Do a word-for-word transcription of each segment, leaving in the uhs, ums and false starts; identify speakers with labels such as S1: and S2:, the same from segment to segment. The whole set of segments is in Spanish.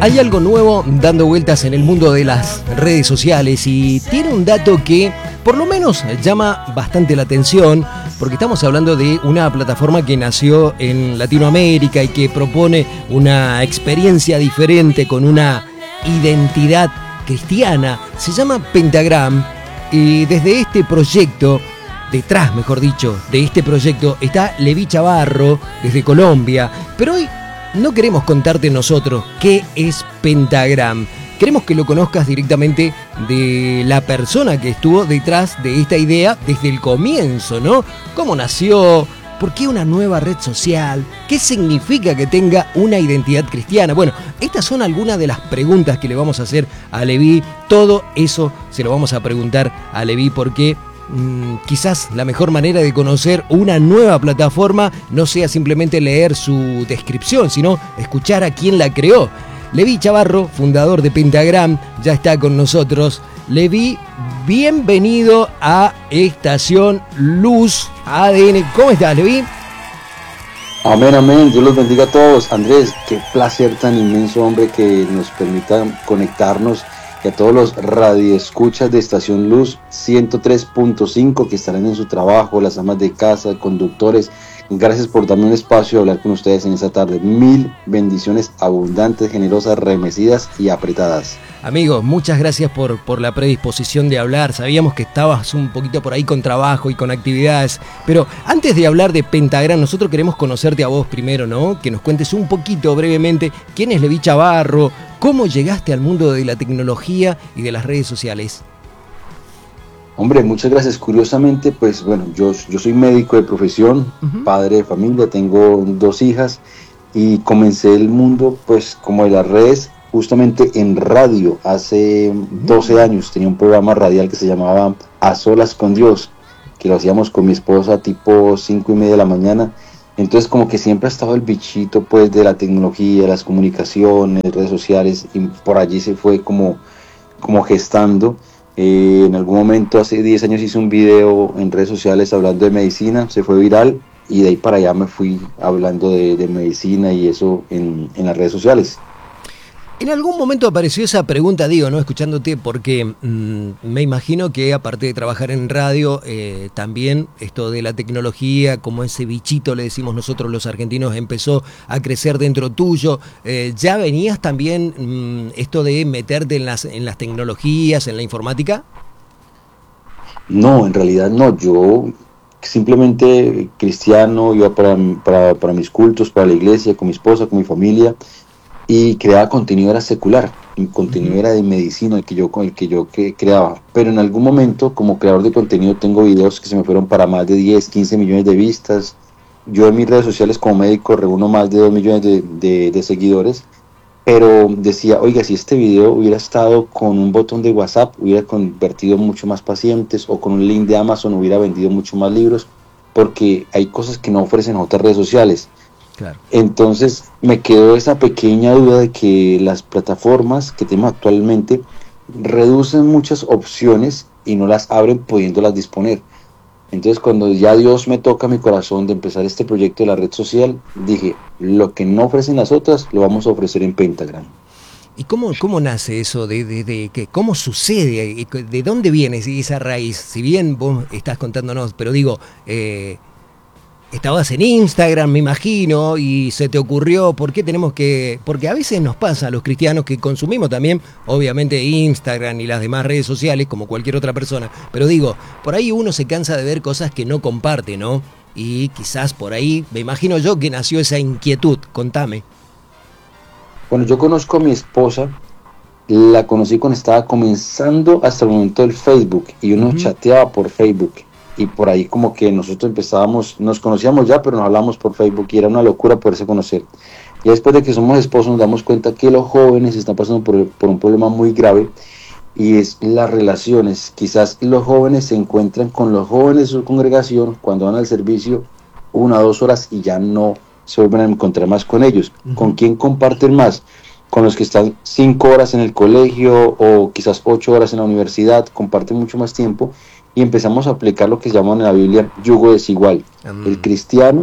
S1: Hay algo nuevo dando vueltas en el mundo de las redes sociales y tiene un dato que por lo menos llama bastante la atención, porque estamos hablando de una plataforma que nació en Latinoamérica y que propone una experiencia diferente con una identidad cristiana. Se llama Pentagram y desde este proyecto, detrás mejor dicho, de este proyecto está Levi Chavarro desde Colombia, pero hoy no queremos contarte nosotros qué es Pentagram. Queremos que lo conozcas directamente de la persona que estuvo detrás de esta idea desde el comienzo, ¿no? ¿Cómo nació? ¿Por qué una nueva red social? ¿Qué significa que tenga una identidad cristiana? Bueno, estas son algunas de las preguntas que le vamos a hacer a Levi. Todo eso se lo vamos a preguntar a Levi porque Mm, quizás la mejor manera de conocer una nueva plataforma no sea simplemente leer su descripción, sino escuchar a quién la creó. Levi Chavarro, fundador de Pentagram, ya está con nosotros. Levi, bienvenido a Estación Luz A D N. ¿Cómo estás, Levi?
S2: Amén, amén. Dios los bendiga a todos. Andrés, qué placer tan inmenso, hombre, que nos permita conectarnos. Y a todos los radioescuchas de Estación Luz ciento tres punto cinco que estarán en su trabajo, las amas de casa, conductores, gracias por darme un espacio a hablar con ustedes en esta tarde. Mil bendiciones abundantes, generosas, remecidas y apretadas.
S1: Amigo, muchas gracias por, por la predisposición de hablar. Sabíamos que estabas un poquito por ahí con trabajo y con actividades, pero antes de hablar de Pentagram, nosotros queremos conocerte a vos primero, ¿no? Que nos cuentes un poquito brevemente quién es Levi Chavarro, cómo llegaste al mundo de la tecnología y de las redes sociales.
S2: Hombre, muchas gracias. Curiosamente, pues bueno, yo, yo soy médico de profesión, uh-huh. padre de familia, tengo dos hijas y comencé el mundo pues como de las redes justamente en radio. Hace doce años tenía un programa radial que se llamaba A Solas con Dios, que lo hacíamos con mi esposa tipo cinco y media de la mañana. Entonces como que siempre ha estado el bichito pues de la tecnología, las comunicaciones, redes sociales, y por allí se fue como, como gestando. Eh, en algún momento hace diez años hice un video en redes sociales hablando de medicina, se fue viral y de ahí para allá me fui hablando de, de medicina y eso en, en las redes sociales.
S1: En algún momento apareció esa pregunta, digo, ¿no? Escuchándote, porque mmm, me imagino que aparte de trabajar en radio, eh, también esto de la tecnología, como ese bichito, le decimos nosotros los argentinos, empezó a crecer dentro tuyo. Eh, ¿Ya venías también mmm, esto de meterte en las, en las tecnologías, en la informática?
S2: No, en realidad no. Yo simplemente cristiano, iba para, para, para mis cultos, para la iglesia, con mi esposa, con mi familia. Y creaba contenido era secular, el contenido uh-huh. era de medicina, el que yo, el que yo que creaba. Pero en algún momento, como creador de contenido, tengo videos que se me fueron para más de diez, quince millones de vistas. Yo en mis redes sociales como médico reúno más de dos millones de, de, de seguidores. Pero decía, oiga, si este video hubiera estado con un botón de WhatsApp, hubiera convertido mucho más pacientes, o con un link de Amazon hubiera vendido mucho más libros, porque hay cosas que no ofrecen otras redes sociales. Claro. Entonces me quedó esa pequeña duda de que las plataformas que tenemos actualmente reducen muchas opciones y no las abren pudiéndolas disponer. Entonces cuando ya Dios me toca mi corazón de empezar este proyecto de la red social, dije, lo que no ofrecen las otras lo vamos a ofrecer en Pentagram.
S1: ¿Y cómo, cómo nace eso? De, de, de, de, ¿Cómo sucede? ¿De dónde viene esa raíz? Si bien vos estás contándonos, pero digo... Eh, Estabas en Instagram, me imagino, y se te ocurrió, ¿por qué tenemos que...? Porque a veces nos pasa a los cristianos que consumimos también, obviamente, Instagram y las demás redes sociales, como cualquier otra persona. Pero digo, por ahí uno se cansa de ver cosas que no comparte, ¿no? Y quizás por ahí, me imagino yo, que nació esa inquietud. Contame.
S2: Bueno, yo conozco a mi esposa, la conocí cuando estaba comenzando hasta el momento del Facebook, y uno uh-huh. chateaba por Facebook. Y por ahí como que nosotros empezábamos, nos conocíamos ya, pero nos hablamos por Facebook y era una locura poderse conocer. Y después de que somos esposos nos damos cuenta que los jóvenes están pasando por, por un problema muy grave y es las relaciones. Quizás los jóvenes se encuentran con los jóvenes de su congregación cuando van al servicio una o dos horas y ya no se vuelven a encontrar más con ellos. Uh-huh. ¿Con quién comparten más? Con los que están cinco horas en el colegio o quizás ocho horas en la universidad, comparten mucho más tiempo. Y empezamos a aplicar lo que se llama en la Biblia yugo desigual. Um. El cristiano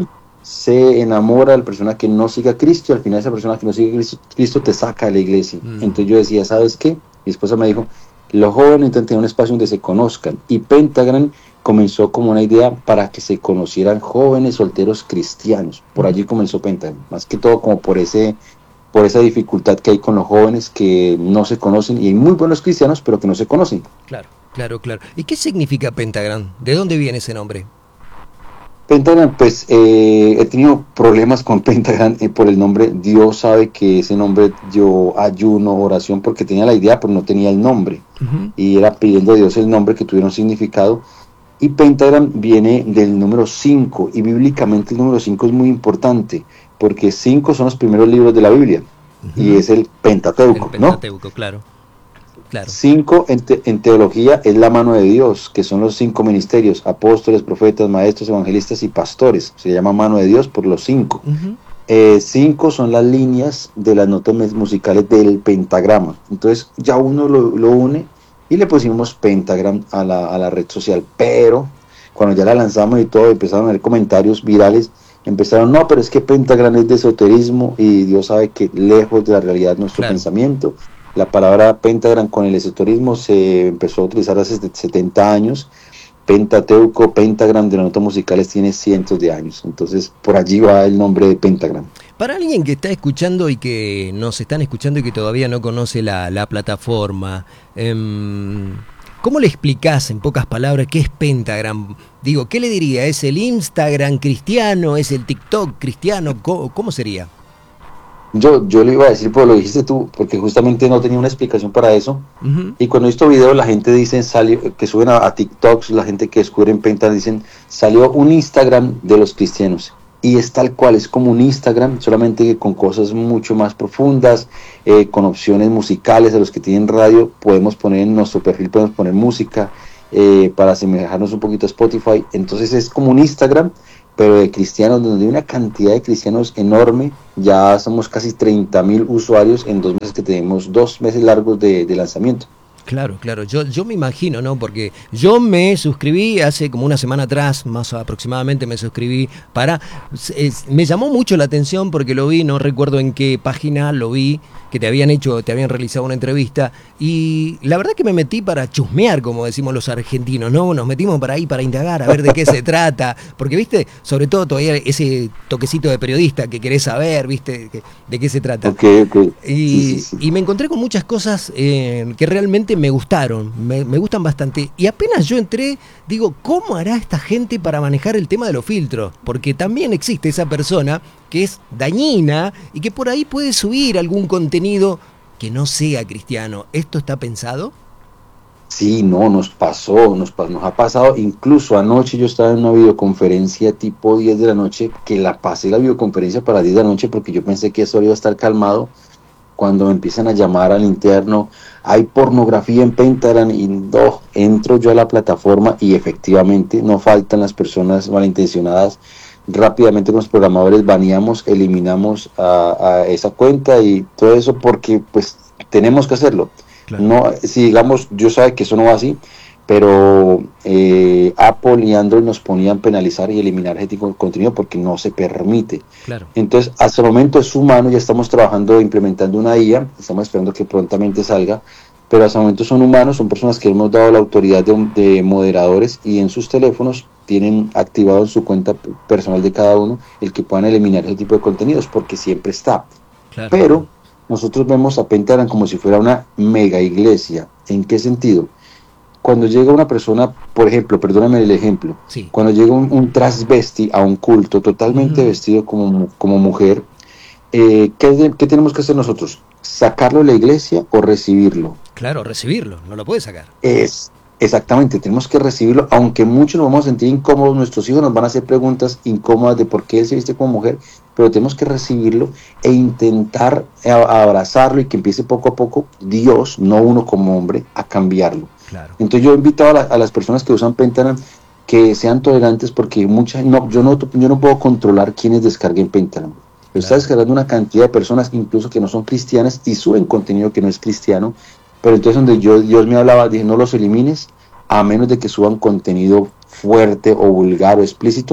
S2: se enamora de la persona que no sigue a Cristo, y al final esa persona que no sigue a Cristo, Cristo te saca de la iglesia. Mm. Entonces yo decía, ¿sabes qué? Mi esposa me dijo, los jóvenes necesitan tener un espacio donde se conozcan, y Pentagram comenzó como una idea para que se conocieran jóvenes solteros cristianos. Por allí comenzó Pentagram, más que todo como por ese por esa dificultad que hay con los jóvenes que no se conocen, y hay muy buenos cristianos pero que no se conocen.
S1: Claro, claro, claro. ¿Y qué significa Pentagram? ¿De dónde viene ese nombre?
S2: Pentagram, pues eh, he tenido problemas con Pentagram eh, por el nombre. Dios sabe que ese nombre, yo ayuno, oración, porque tenía la idea pero no tenía el nombre. Uh-huh. Y era pidiendo a Dios el nombre que tuviera un significado. Y Pentagram viene del número cinco, y bíblicamente el número cinco es muy importante, porque cinco son los primeros libros de la Biblia, uh-huh. y es el Pentateuco,
S1: el Pentateuco, ¿no? Claro. Claro.
S2: Cinco en, te, en teología es la mano de Dios, que son los cinco ministerios: apóstoles, profetas, maestros, evangelistas y pastores. Se llama mano de Dios por los cinco. Uh-huh. eh, cinco son las líneas de las notas musicales del pentagrama. Entonces ya uno lo, lo une y le pusimos Pentagram a la, a la red social. Pero cuando ya la lanzamos y todo, empezaron a ver comentarios virales. Empezaron, no, pero es que Pentagram es de esoterismo, y Dios sabe que lejos de la realidad nuestro claro. pensamiento. La palabra Pentagram con el esoterismo se empezó a utilizar hace setenta años. Pentateuco, Pentagram de las notas musicales tiene cientos de años. Entonces, por allí va el nombre de Pentagram.
S1: Para alguien que está escuchando y que nos están escuchando y que todavía no conoce la, la plataforma, eh, ¿cómo le explicás en pocas palabras qué es Pentagram? Digo, ¿qué le diría? ¿Es el Instagram cristiano? ¿Es el TikTok cristiano? ¿Cómo, cómo sería?
S2: Yo, yo le iba a decir, pero lo dijiste tú, porque justamente no tenía una explicación para eso. Uh-huh. Y cuando he visto videos, la gente dice, salió, que suben a, a TikToks, la gente que descubre en Pentagram, dicen, salió un Instagram de los cristianos. Y es tal cual, es como un Instagram, solamente que con cosas mucho más profundas, eh, con opciones musicales. A los que tienen radio, podemos poner en nuestro perfil, podemos poner música, eh, para asemejarnos un poquito a Spotify. Entonces es como un Instagram, pero de cristianos, donde hay una cantidad de cristianos enorme. Ya somos casi treinta mil usuarios en dos meses que tenemos, dos meses largos de, de lanzamiento.
S1: Claro, claro, yo, yo me imagino, ¿no? Porque yo me suscribí hace como una semana atrás, más aproximadamente me suscribí para... Es, me llamó mucho la atención porque lo vi, no recuerdo en qué página lo vi, que te habían hecho, te habían realizado una entrevista, y la verdad que me metí para chusmear, como decimos los argentinos, ¿no? Nos metimos para ahí para indagar, a ver de qué se trata, porque, viste, sobre todo todavía ese toquecito de periodista que querés saber, viste, de, de qué se trata.
S2: Okay, okay.
S1: Y, sí, sí, sí. y me encontré con muchas cosas eh, que realmente me gustaron, me, me gustan bastante, y apenas yo entré, digo, ¿cómo hará esta gente para manejar el tema de los filtros? Porque también existe esa persona que es dañina y que por ahí puede subir algún contenido que no sea cristiano. ¿Esto está pensado?
S2: Sí, no, nos pasó, nos, nos ha pasado. Incluso anoche yo estaba en una videoconferencia tipo diez de la noche, que la pasé la videoconferencia para diez de la noche porque yo pensé que eso iba a estar calmado. Cuando me empiezan a llamar al interno, hay pornografía en Pentagram, y no, entro yo a la plataforma y efectivamente no faltan las personas malintencionadas. Rápidamente con los programadores baneamos, eliminamos a, a esa cuenta y todo eso, porque pues tenemos que hacerlo. Claro. No, si digamos, yo sé que eso no va así, pero eh, Apple y Android nos ponían penalizar y eliminar ese tipo de contenido porque no se permite. Claro. Entonces, hasta el momento es humano, ya estamos trabajando, implementando una I A, estamos esperando que prontamente salga, pero hasta el momento son humanos, son personas que hemos dado la autoridad de, de moderadores, y en sus teléfonos tienen activado en su cuenta personal de cada uno el que puedan eliminar ese tipo de contenidos, porque siempre está. Claro. Pero nosotros vemos a Pentagram como si fuera una mega iglesia. ¿En qué sentido? Cuando llega una persona, por ejemplo, perdóname el ejemplo, sí. cuando llega un, un transvesti a un culto totalmente uh-huh. vestido como, como mujer, eh, ¿qué, ¿qué tenemos que hacer nosotros? ¿Sacarlo de la iglesia o recibirlo?
S1: Claro, recibirlo, no lo puede sacar.
S2: Es, exactamente, tenemos que recibirlo, aunque muchos nos vamos a sentir incómodos, nuestros hijos nos van a hacer preguntas incómodas de por qué él se viste como mujer, pero tenemos que recibirlo e intentar abrazarlo y que empiece poco a poco Dios, no uno como hombre, a cambiarlo. Claro. Entonces yo he invitado a, la, a las personas que usan Pentagram que sean tolerantes, porque muchas, no, yo, no, yo no puedo controlar quiénes descarguen Pentagram. Claro. Está descargando una cantidad de personas incluso que no son cristianas y suben contenido que no es cristiano, pero entonces donde yo, Dios me hablaba, dije, no los elimines a menos de que suban contenido fuerte o vulgar o explícito.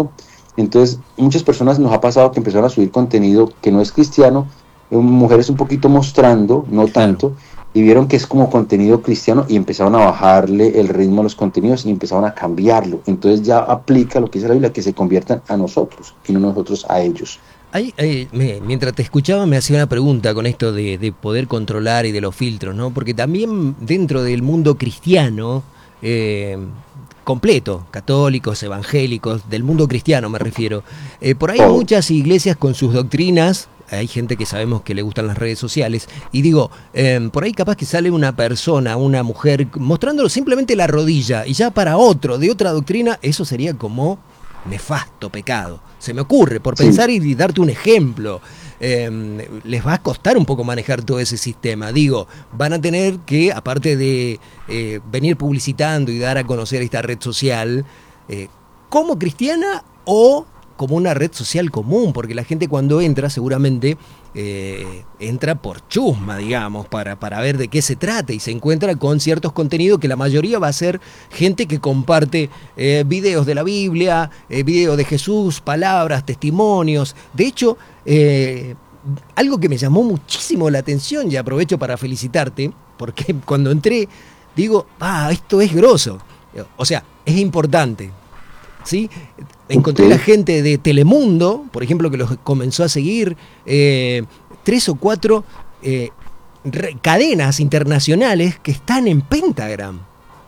S2: Entonces, muchas personas nos ha pasado que empezaron a subir contenido que no es cristiano, mujeres un poquito mostrando, no tanto, y vieron que es como contenido cristiano y empezaron a bajarle el ritmo a los contenidos y empezaron a cambiarlo. Entonces ya aplica lo que dice la Biblia, que se conviertan a nosotros y no nosotros a ellos.
S1: Ahí, ahí, me, mientras te escuchaba me hacía una pregunta con esto de, de poder controlar y de los filtros, ¿no? Porque también dentro del mundo cristiano, eh, completo, católicos, evangélicos, del mundo cristiano me refiero, eh, por ahí hay muchas iglesias con sus doctrinas. Hay gente que sabemos que le gustan las redes sociales y digo, eh, por ahí capaz que sale una persona, una mujer, mostrándolo simplemente la rodilla y ya para otro, de otra doctrina, eso sería como nefasto pecado. Se me ocurre, por pensar sí. y, y darte un ejemplo. Eh, les va a costar un poco manejar todo ese sistema. Digo, van a tener que, aparte de eh, venir publicitando y dar a conocer esta red social, eh, como cristiana o como una red social común, porque la gente cuando entra seguramente eh, entra por chusma, digamos, para, para ver de qué se trata y se encuentra con ciertos contenidos que la mayoría va a ser gente que comparte eh, videos de la Biblia, eh, videos de Jesús, palabras, testimonios. De hecho, eh, algo que me llamó muchísimo la atención y aprovecho para felicitarte, porque cuando entré digo, ah, esto es grosso, o sea, es importante, ¿sí? Encontré okay. la gente de Telemundo, por ejemplo, que los comenzó a seguir, eh, tres o cuatro eh, re, cadenas internacionales que están en Pentagram.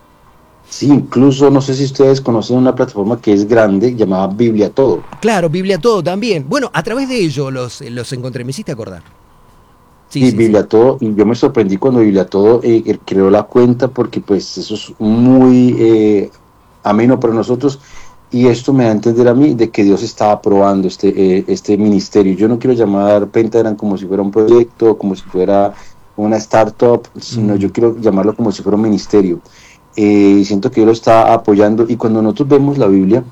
S2: Sí, incluso no sé si ustedes conocen una plataforma que es grande, llamada Biblia Todo.
S1: Claro, Biblia Todo también. Bueno, a través de ello los, los encontré, me hiciste acordar.
S2: Sí, sí, sí Biblia sí. Todo, y yo me sorprendí cuando Biblia Todo eh, creó la cuenta, porque pues eso es muy eh, ameno para nosotros. Y esto me da a entender a mí de que Dios está aprobando este, eh, este ministerio. Yo no quiero llamar Pentagram como si fuera un proyecto, como si fuera una startup, sino mm. yo quiero llamarlo como si fuera un ministerio. Eh, y siento que Dios lo está apoyando. Y cuando nosotros vemos la Biblia,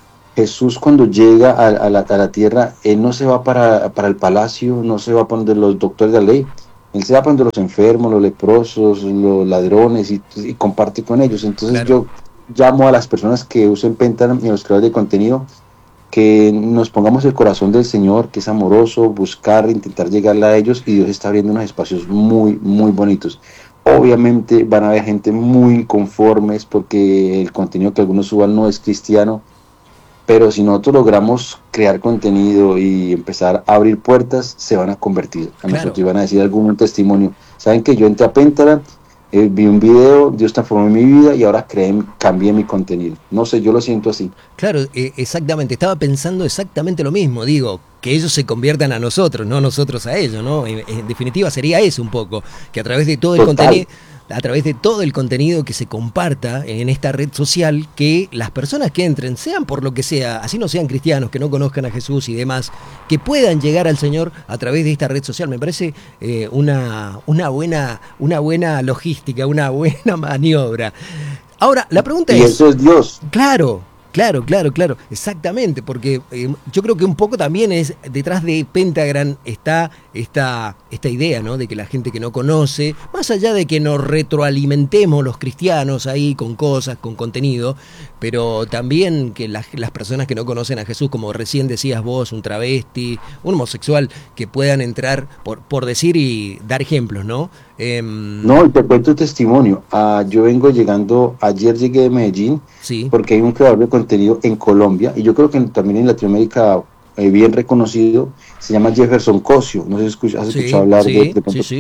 S2: Jesús cuando llega a, a, la, a la tierra, Él no se va para, para el palacio, no se va para donde los doctores de la ley. Él se va para donde los enfermos, los leprosos, los ladrones y, y comparte con ellos. Entonces claro. yo... llamo a las personas que usen Pentagram y a los creadores de contenido que nos pongamos el corazón del Señor, que es amoroso, buscar, intentar llegarle a ellos, y Dios está abriendo unos espacios muy, muy bonitos. Obviamente van a haber gente muy inconformes porque el contenido que algunos suban no es cristiano, pero si nosotros logramos crear contenido y empezar a abrir puertas, se van a convertir a claro. nosotros y van a decir algún testimonio. Saben que yo entré a Pentagram, Eh, vi un video, Dios transformó mi vida y ahora creé, cambié mi contenido. No sé, yo lo siento así.
S1: Claro, eh, exactamente, estaba pensando exactamente lo mismo, digo, que ellos se conviertan a nosotros, no nosotros a ellos, ¿no? En, en definitiva sería eso un poco, que a través de todo el contenido, a través de todo el contenido que se comparta en esta red social, que las personas que entren, sean por lo que sea, así no sean cristianos, que no conozcan a Jesús y demás, que puedan llegar al Señor a través de esta red social. Me parece eh, una, una, buena, una buena logística, una buena maniobra. Ahora, la pregunta
S2: y
S1: es...
S2: Y eso es Dios.
S1: Claro. Claro, claro, claro, exactamente, porque eh, yo creo que un poco también es, detrás de Pentagram está esta, esta idea, ¿no? De que la gente que no conoce, más allá de que nos retroalimentemos los cristianos ahí con cosas, con contenido, pero también que las, las personas que no conocen a Jesús, como recién decías vos, un travesti, un homosexual, que puedan entrar, por, por decir y dar ejemplos, ¿no? Eh,
S2: no, te cuento un testimonio. Uh, yo vengo llegando, ayer llegué de Medellín,
S1: sí.
S2: porque hay un creador de contenido en Colombia, y yo creo que también en Latinoamérica eh, bien reconocido, se llama Jefferson Cosio. No sé si escuch has
S1: sí,
S2: escuchado hablar
S1: sí,
S2: de, de
S1: sí, sí.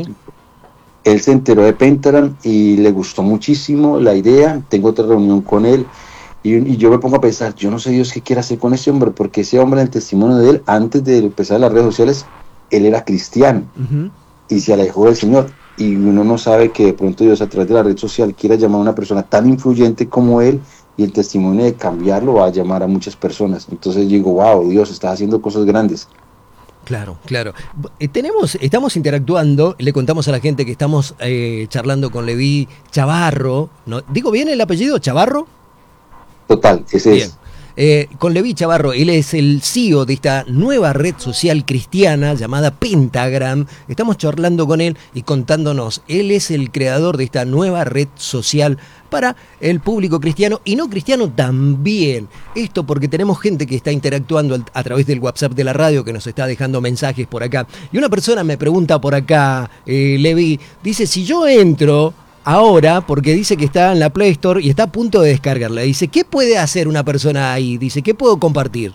S2: Él se enteró de Pentagram y le gustó muchísimo la idea. Tengo otra reunión con él y, y yo me pongo a pensar, yo no sé Dios qué quiere hacer con ese hombre, porque ese hombre, en el testimonio de él, antes de empezar las redes sociales, él era cristiano uh-huh. y se alejó del Señor. Y uno no sabe que de pronto Dios a través de la red social quiera llamar a una persona tan influyente como él, y el testimonio de cambiarlo va a llamar a muchas personas. Entonces digo, wow, Dios está haciendo cosas grandes.
S1: Claro, claro. Eh, tenemos, estamos interactuando, le contamos a la gente que estamos eh, charlando con Leví Chavarro, ¿no? ¿Digo bien el apellido? ¿Chavarro?
S2: Total, ese
S1: bien.
S2: es.
S1: eh, con Levi Chavarro. Él es el C E O de esta nueva red social cristiana llamada Pentagram. Estamos charlando con él y contándonos. Él es el creador de esta nueva red social para el público cristiano y no cristiano también. Esto porque tenemos gente que está interactuando a través del WhatsApp de la radio, que nos está dejando mensajes por acá. Y una persona me pregunta por acá, eh, Levi, dice, si yo entro ahora, porque dice que está en la Play Store y está a punto de descargarla, dice, ¿qué puede hacer una persona ahí? Dice, ¿qué puedo compartir?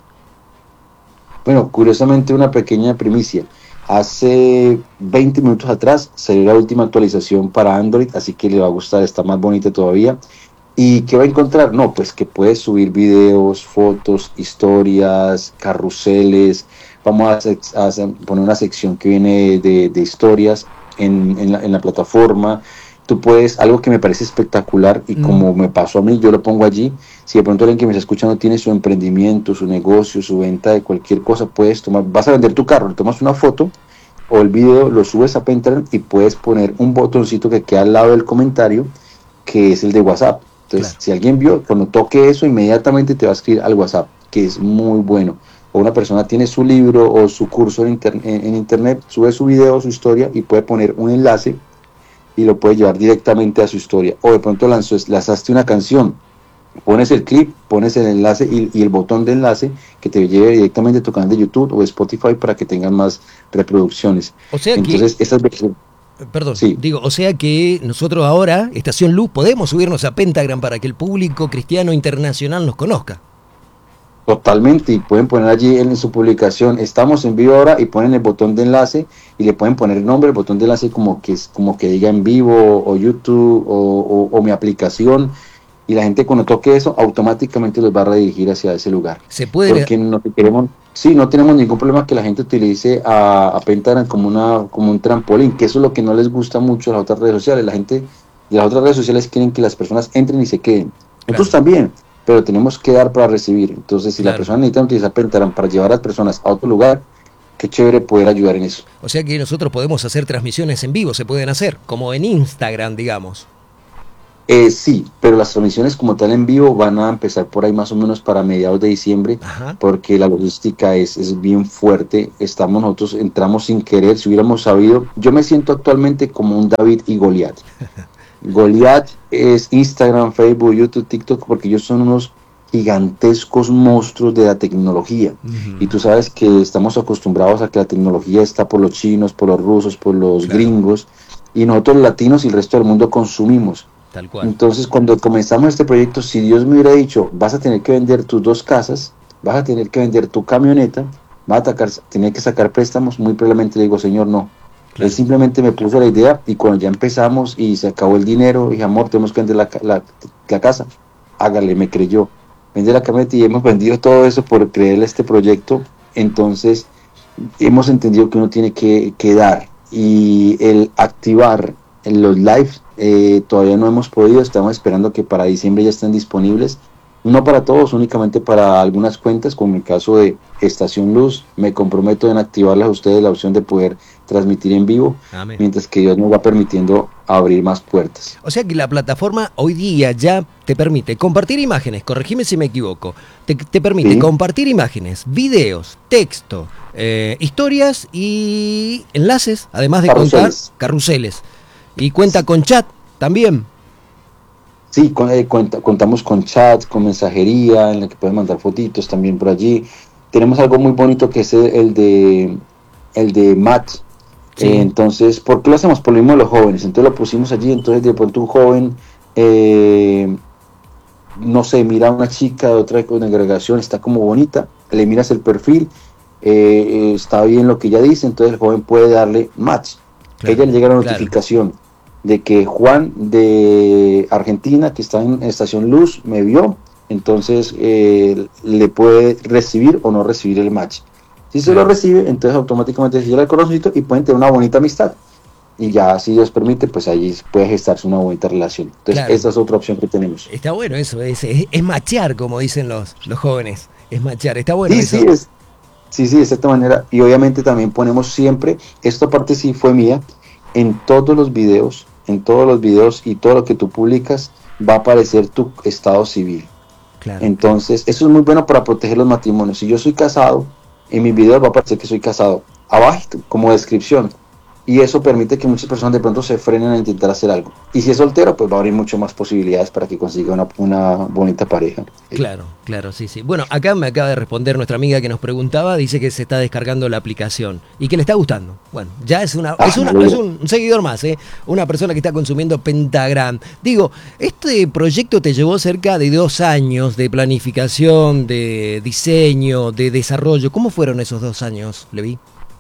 S2: Bueno, curiosamente una pequeña primicia. Hace veinte minutos atrás salió la última actualización para Android, así que le va a gustar, está más bonita todavía. ¿Y qué va a encontrar? No, pues que puedes subir videos, fotos, historias, carruseles. Vamos a, a poner una sección que viene de, de historias en, en, la, en la plataforma. Tú puedes, algo que me parece espectacular y mm. como me pasó a mí, yo lo pongo allí. Si de pronto alguien que me está escuchando tiene su emprendimiento, su negocio, su venta de cualquier cosa, puedes tomar, vas a vender tu carro, le tomas una foto o el video, lo subes a Pentagram y puedes poner un botoncito que queda al lado del comentario, que es el de WhatsApp. Entonces, claro, si alguien vio, cuando toque eso, inmediatamente te va a escribir al WhatsApp, que es muy bueno. O una persona tiene su libro o su curso en, inter en, en internet, sube su video, su historia y puede poner un enlace y lo puede llevar directamente a su historia. O de pronto lanzó, lanzaste una canción, pones el clip, pones el enlace y, y el botón de enlace que te lleve directamente a tu canal de YouTube o Spotify para que tengan más reproducciones.
S1: O sea
S2: Entonces,
S1: que...
S2: estas versiones...
S1: Perdón, sí. digo, o sea que nosotros ahora, Estación Luz, podemos subirnos a Pentagram para que el público cristiano internacional nos conozca.
S2: Totalmente, y pueden poner allí en su publicación, estamos en vivo ahora, y ponen el botón de enlace y le pueden poner el nombre, el botón de enlace como que, como que diga en vivo o YouTube o, o, o mi aplicación, y la gente cuando toque eso automáticamente los va a redirigir hacia ese lugar.
S1: Se puede...
S2: Porque no queremos, sí, no tenemos ningún problema que la gente utilice a, a Pentagram como, una, como un trampolín, que eso es lo que no les gusta mucho a las otras redes sociales. La gente de las otras redes sociales quieren que las personas entren y se queden. Nosotros claro. también, pero tenemos que dar para recibir. Entonces, si claro. la persona necesita utilizar Pentagram para llevar a las personas a otro lugar, qué chévere poder ayudar en eso.
S1: O sea que nosotros podemos hacer transmisiones en vivo, se pueden hacer, como en Instagram, digamos.
S2: Eh, sí, pero las transmisiones como tal en vivo van a empezar por ahí más o menos para mediados de diciembre. Ajá. Porque la logística es, es bien fuerte. Estamos nosotros, entramos sin querer, si hubiéramos sabido. Yo me siento actualmente como un David y Goliat. Goliat es Instagram, Facebook, YouTube, TikTok, porque ellos son unos gigantescos monstruos de la tecnología. Uh-huh. Y tú sabes que estamos acostumbrados a que la tecnología está por los chinos, por los rusos, por los claro. gringos, y nosotros los latinos y el resto del mundo consumimos.
S1: Tal cual.
S2: Entonces, cuando comenzamos este proyecto, si Dios me hubiera dicho, vas a tener que vender tus dos casas, vas a tener que vender tu camioneta, vas a tacar, tener que sacar préstamos, muy probablemente le digo, Señor, no. Claro. Él simplemente me puso la idea y cuando ya empezamos y se acabó el dinero, dije, amor, tenemos que vender la, la, la casa. Hágale, me creyó. Vende la camioneta y hemos vendido todo eso por creerle a este proyecto. Entonces, hemos entendido que uno tiene que, que dar y el activar en los lives. Eh, todavía no hemos podido, estamos esperando que para diciembre ya estén disponibles, no para todos, únicamente para algunas cuentas, como en el caso de Estación Luz. Me comprometo en activarles a ustedes la opción de poder transmitir en vivo. Amén. Mientras que Dios nos va permitiendo abrir más puertas.
S1: O sea que la plataforma hoy día ya te permite compartir imágenes, corregime si me equivoco, te, te permite ¿Sí? compartir imágenes, videos, texto, eh, historias y enlaces, además de carruseles. contar carruseles. Y cuenta con chat también.
S2: Sí, con, eh, cuenta, contamos con chat, con mensajería, en la que pueden mandar fotitos también por allí. Tenemos algo muy bonito que es el de el de Match. Sí. Eh, entonces, ¿por qué lo hacemos? Por lo mismo de los jóvenes. Entonces lo pusimos allí, entonces de pronto un joven, eh, no sé, mira a una chica de otra congregación, está como bonita, le miras el perfil, eh, está bien lo que ella dice, entonces el joven puede darle match. Claro, ella le llega la notificación claro. de que Juan de Argentina, que está en Estación Luz, me vio, entonces eh, le puede recibir o no recibir el match. Si se lo recibe, entonces automáticamente se llega el corazoncito y pueden tener una bonita amistad. Y ya, si Dios permite, pues allí puede gestarse una bonita relación. Entonces, claro. esa es otra opción que tenemos.
S1: Está bueno eso, es, es, es machear, como dicen los, los jóvenes. Es machear, está bueno
S2: sí,
S1: eso.
S2: Sí, es, sí, sí, de cierta manera. Y obviamente también ponemos siempre, esta parte sí fue mía, en todos los videos, en todos los videos y todo lo que tú publicas, va a aparecer tu estado civil.
S1: Claro.
S2: Entonces, eso es muy bueno para proteger los matrimonios. Si yo soy casado, en mi video va a aparecer que soy casado, abajo como descripción. Y eso permite que muchas personas de pronto se frenen a intentar hacer algo. Y si es soltero, pues va a abrir mucho más posibilidades para que consiga una, una bonita pareja.
S1: Claro, claro, sí, sí. Bueno, acá me acaba de responder nuestra amiga que nos preguntaba, dice que se está descargando la aplicación y que le está gustando. Bueno, ya es una, ah, es, una es un seguidor más, ¿eh? Una persona que está consumiendo Pentagram. Digo, este proyecto te llevó cerca de dos años de planificación, de diseño, de desarrollo. ¿Cómo fueron esos dos años, Levi?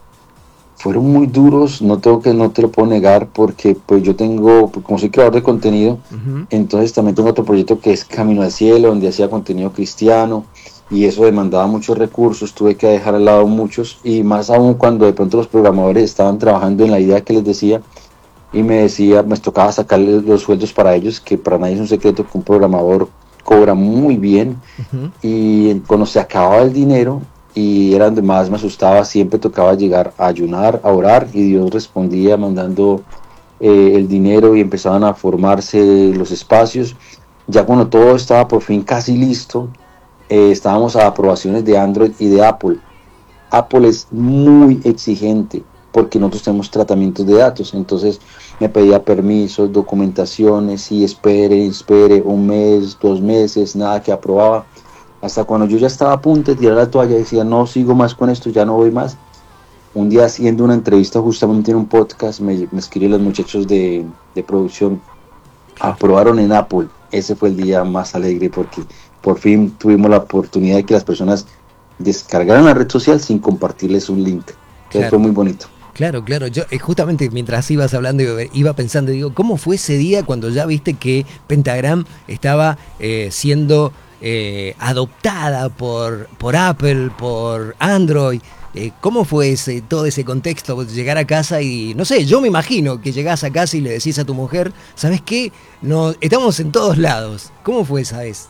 S2: Fueron muy duros, no tengo que, no te lo puedo negar, porque pues yo tengo, como soy creador de contenido, uh-huh. entonces también tengo otro proyecto que es Camino al Cielo, donde hacía contenido cristiano, y eso demandaba muchos recursos, tuve que dejar al lado muchos, y más aún cuando de pronto los programadores estaban trabajando en la idea que les decía, y me decía, me tocaba sacarles los sueldos para ellos, que para nadie es un secreto que un programador cobra muy bien, uh-huh. y cuando se acababa el dinero, y era donde más me asustaba, siempre tocaba llegar a ayunar, a orar, y Dios respondía mandando eh, el dinero y empezaban a formarse los espacios. Ya cuando todo estaba por fin casi listo, eh, estábamos a aprobaciones de Android y de Apple. Apple es muy exigente porque nosotros tenemos tratamientos de datos, entonces me pedía permisos, documentaciones, y espere, espere un mes, dos meses, nada que aprobaba. Hasta cuando yo ya estaba a punto de tirar la toalla, decía, no sigo más con esto, ya no voy más. Un día haciendo una entrevista justamente en un podcast, me, me escribieron los muchachos de, de producción, aprobaron en Apple. Ese fue el día más alegre porque por fin tuvimos la oportunidad de que las personas descargaran la red social sin compartirles un link. Claro. Eso fue muy bonito.
S1: Claro, claro, yo eh, justamente mientras ibas hablando iba pensando, digo, ¿cómo fue ese día cuando ya viste que Pentagram estaba eh, siendo... Eh, adoptada por, por Apple, por Android? Eh, ¿Cómo fue ese, todo ese contexto? Llegar a casa y, no sé, yo me imagino que llegás a casa y le decís a tu mujer, ¿sabes qué? No, estamos en todos lados. ¿Cómo fue esa vez?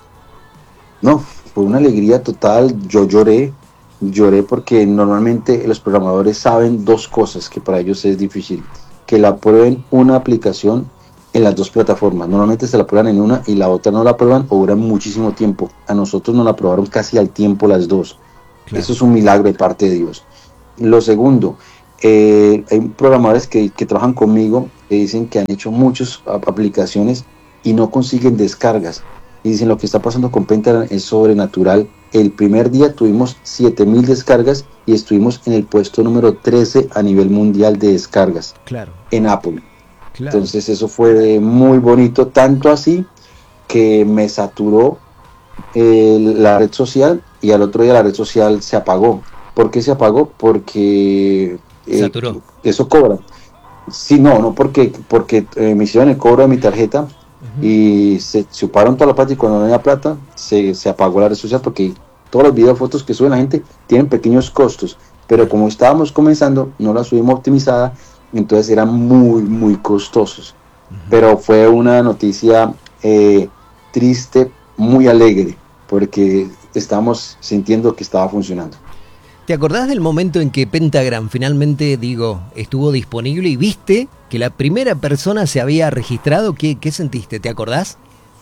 S2: No, fue una alegría total. Yo lloré, lloré porque normalmente los programadores saben dos cosas que para ellos es difícil: que la aprueben una aplicación en las dos plataformas. Normalmente se la prueban en una y la otra no la prueban o duran muchísimo tiempo. A nosotros nos la aprobaron casi al tiempo las dos. Claro. Eso es un milagro de parte de Dios. Lo segundo, eh, hay programadores que, que trabajan conmigo que dicen que han hecho muchas aplicaciones y no consiguen descargas. Y dicen, lo que está pasando con Pentagram es sobrenatural. El primer día tuvimos siete mil descargas y estuvimos en el puesto número trece a nivel mundial de descargas. Claro. En Apple. Claro. Entonces eso fue muy bonito, tanto así que me saturó eh, la red social, y al otro día la red social se apagó. ¿Por qué se apagó? Porque eh, saturó. Eso cobra. Sí, no, no porque, porque eh, me hicieron el cobro de mi tarjeta, uh-huh. y se chuparon toda la plata, y cuando no había plata se, se apagó la red social, porque todos los videos, fotos que suben la gente tienen pequeños costos, pero como estábamos comenzando no la subimos optimizada, entonces eran muy muy costosos. Uh-huh. Pero fue una noticia eh, triste, muy alegre, porque estábamos sintiendo que estaba funcionando.
S1: ¿Te acordás del momento en que Pentagram finalmente, digo, estuvo disponible y viste que la primera persona se había registrado? ¿Qué, qué sentiste? ¿Te acordás?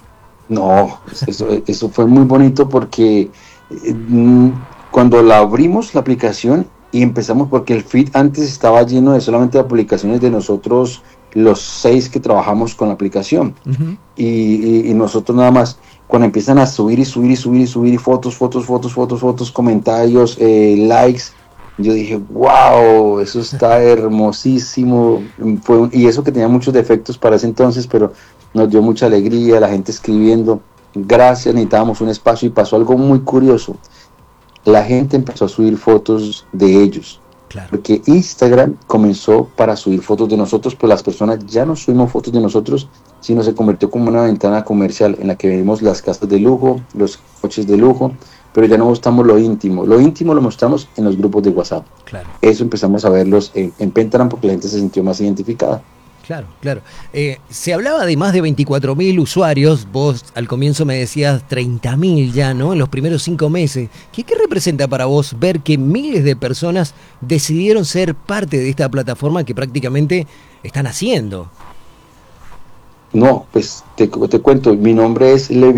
S2: No, eso, eso fue muy bonito porque eh, cuando la abrimos la aplicación y empezamos, porque el feed antes estaba lleno de solamente aplicaciones de nosotros, los seis que trabajamos con la aplicación, uh-huh. y, y, y nosotros nada más. Cuando empiezan a subir y subir y subir y subir y fotos, fotos, fotos, fotos, fotos, comentarios, eh, likes, yo dije, wow, eso está hermosísimo. Fue un, y eso que tenía muchos defectos para ese entonces, pero nos dio mucha alegría, la gente escribiendo, gracias, necesitábamos un espacio. Y pasó algo muy curioso, la gente empezó a subir fotos de ellos. Claro. Porque Instagram comenzó para subir fotos de nosotros, pero las personas ya no subimos fotos de nosotros, sino se convirtió como una ventana comercial en la que vemos las casas de lujo, los coches de lujo, pero ya no mostramos lo íntimo. Lo íntimo lo mostramos en los grupos de WhatsApp. Claro. Eso empezamos a verlos en, en Pentagram porque la gente se sintió más identificada.
S1: Claro, claro. Eh, se hablaba de más de veinticuatro mil usuarios. Vos al comienzo me decías treinta mil ya, ¿no? En los primeros cinco meses. ¿Qué, ¿Qué representa para vos ver que miles de personas decidieron ser parte de esta plataforma que prácticamente están haciendo?
S2: No, pues te, te cuento, mi nombre es Levi,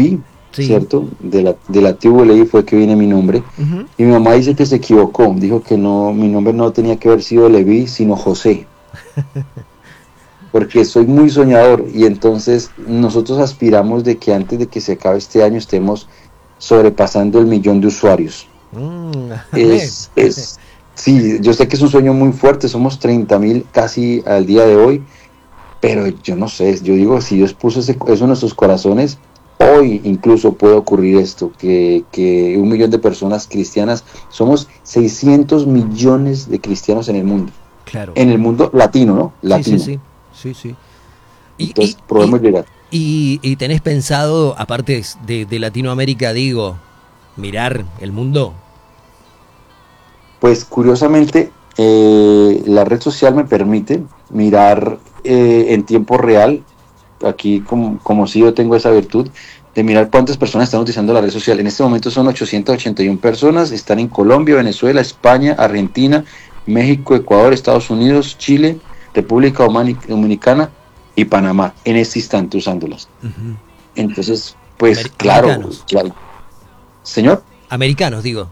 S1: Sí.
S2: ¿cierto? De la, de la tribu de Leví fue que viene mi nombre.
S1: Uh-huh.
S2: Y mi mamá dice que se equivocó, dijo que no, mi nombre no tenía que haber sido Leví, sino José. Porque soy muy soñador y entonces nosotros aspiramos de que antes de que se acabe este año estemos sobrepasando el millón de usuarios.
S1: Mm,
S2: Es, es, sí, yo sé que es un sueño muy fuerte, somos treinta mil casi al día de hoy, pero yo no sé, yo digo, si Dios puso ese, eso en nuestros corazones, hoy incluso puede ocurrir esto, que, que un millón de personas cristianas, somos seiscientos millones de cristianos en el mundo,
S1: claro.
S2: en el mundo latino, ¿no? Latino.
S1: Sí, sí, sí. Sí, sí. Y,
S2: Entonces,
S1: y,
S2: podemos
S1: y,
S2: llegar.
S1: Y, y tenés pensado, aparte de, de Latinoamérica, digo, mirar el mundo.
S2: Pues curiosamente, eh, la red social me permite mirar eh, en tiempo real, aquí como, como si yo tengo esa virtud, de mirar cuántas personas están utilizando la red social. En este momento son ochocientas ochenta y una personas, están en Colombia, Venezuela, España, Argentina, México, Ecuador, Estados Unidos, Chile, República Dominicana y Panamá, en este instante usándolas. Uh-huh. Entonces, pues
S1: Amer-
S2: claro,
S1: americanos.
S2: claro. ¿Señor?
S1: Americanos, digo.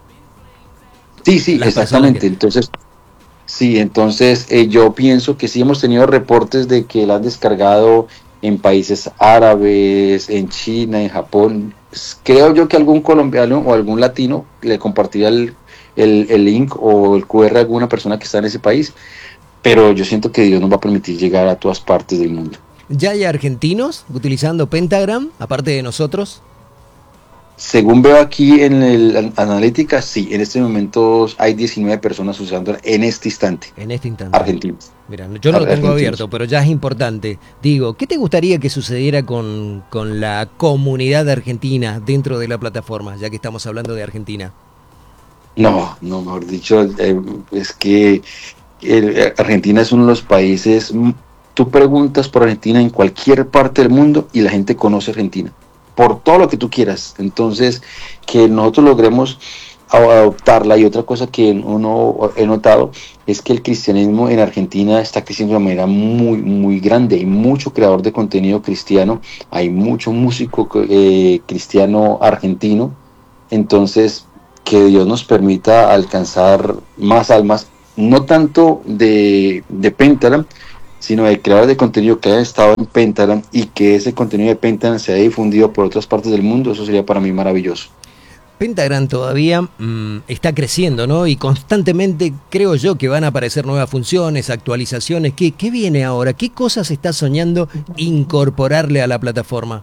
S2: Sí, sí,
S1: Las
S2: exactamente.
S1: que...
S2: Entonces, sí, entonces eh, yo pienso que sí hemos tenido reportes de que la han descargado en países árabes, en China, en Japón. Pues, creo yo que algún colombiano o algún latino le compartiría el, el, el link o el cu erre a alguna persona que está en ese país, pero yo siento que Dios nos va a permitir llegar a todas partes del mundo.
S1: ¿Ya hay argentinos utilizando Pentagram, aparte de nosotros?
S2: Según veo aquí en el Analítica, sí, en este momento hay diecinueve personas usando en este instante.
S1: En este instante.
S2: Argentinos.
S1: Mira, yo no lo tengo
S2: Argentinos.
S1: abierto, pero ya es importante. Digo, ¿qué te gustaría que sucediera con, con la comunidad argentina dentro de la plataforma, ya que estamos hablando de Argentina?
S2: No, no, mejor dicho, eh, es que eh, Argentina es uno de los países, tú preguntas por Argentina en cualquier parte del mundo y la gente conoce Argentina, por todo lo que tú quieras. Entonces, que nosotros logremos adoptarla. Y otra cosa que uno he notado es que el cristianismo en Argentina está creciendo de una manera muy, muy grande. Hay mucho creador de contenido cristiano, hay mucho músico eh, cristiano argentino. Entonces, que Dios nos permita alcanzar más almas, no tanto de, de Pentagram, sino de creadores de contenido que hayan estado en Pentagram y que ese contenido de Pentagram se haya difundido por otras partes del mundo. Eso sería para mí maravilloso.
S1: Pentagram todavía mmm, está creciendo, ¿no? Y constantemente creo yo que van a aparecer nuevas funciones, actualizaciones. ¿Qué, qué viene ahora? ¿Qué cosas está soñando incorporarle a la plataforma?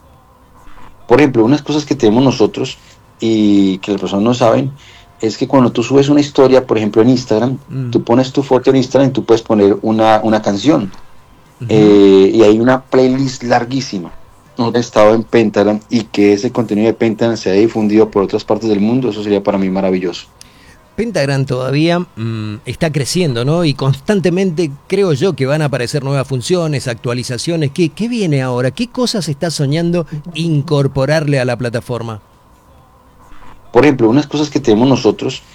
S2: Por ejemplo, unas cosas que tenemos nosotros y que las personas no saben, es que cuando tú subes una historia, por ejemplo en Instagram, mm. tú pones tu foto en Instagram y tú puedes poner una, una canción. Uh-huh. eh, y hay una playlist larguísima. No he estado en Pentagram y que ese contenido de Pentagram se haya difundido por otras partes del mundo, eso sería para mí maravilloso.
S1: Pentagram todavía mmm, está creciendo, ¿no? Y constantemente creo yo que van a aparecer nuevas funciones, actualizaciones. ¿Qué, qué viene ahora? ¿Qué cosas está soñando incorporarle a la plataforma?
S2: Por ejemplo, unas cosas que tenemos nosotros